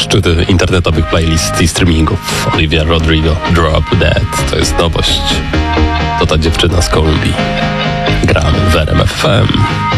szczyty internetowych playlist i streamingów. Olivia Rodrigo, Drop Dead, to jest nowość. To ta dziewczyna z Kolumbii. Gramy w RMF FM.